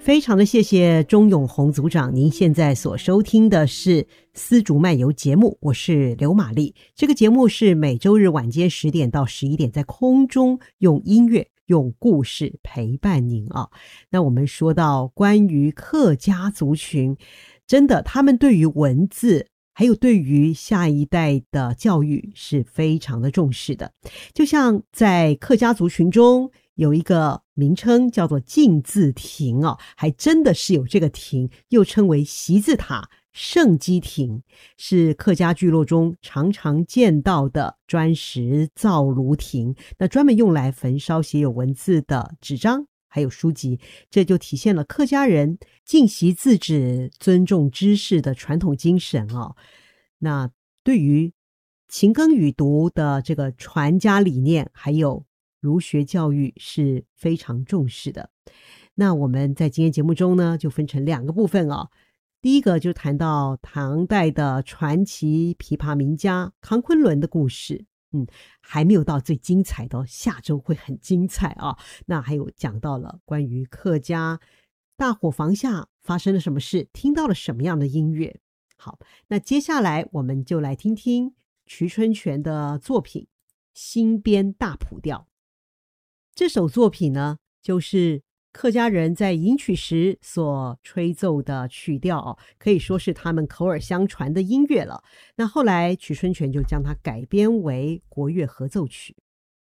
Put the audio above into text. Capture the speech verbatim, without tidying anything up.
非常的谢谢钟永红组长，您现在所收听的是丝竹漫游节目，我是刘玛丽。这个节目是每周日晚间十点到十一点在空中用音乐用故事陪伴您啊。那我们说到关于客家族群，真的他们对于文字还有对于下一代的教育是非常的重视的。就像在客家族群中有一个名称叫做敬字亭哦，还真的是有这个亭，又称为习字塔、圣基亭，是客家聚落中常常见到的砖石灶炉亭，那专门用来焚烧写有文字的纸张还有书籍，这就体现了客家人敬惜字旨、尊重知识的传统精神哦。那对于勤耕雨读的这个传家理念还有儒学教育是非常重视的。那我们在今天节目中呢，就分成两个部分哦。第一个就谈到唐代的传奇琵琶名家康昆仑的故事，嗯，还没有到最精彩的，下周会很精彩啊。那还有讲到了关于客家大伙房下发生了什么事，听到了什么样的音乐。好，那接下来我们就来听听瞿春泉的作品《新编大谱调》。这首作品呢，就是客家人在迎娶时所吹奏的曲调哦，可以说是他们口耳相传的音乐了。那后来瞿春泉就将它改编为国乐合奏曲。